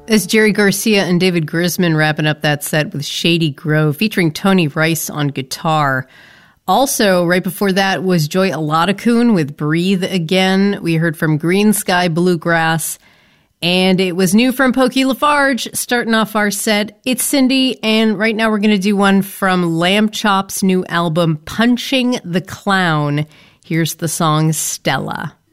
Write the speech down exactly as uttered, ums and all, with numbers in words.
It's Jerry Garcia and David Grisman wrapping up that set with Shady Grove, featuring Tony Rice on guitar. Also, right before that was Joy Aladakun with Breathe Again. We heard from Green Sky Bluegrass. And it was new from Pokey Lafarge, starting off our set. It's Cindy, and right now we're going to do one from Lamb Chop's new album, Punching the Clown. Here's the song Stella.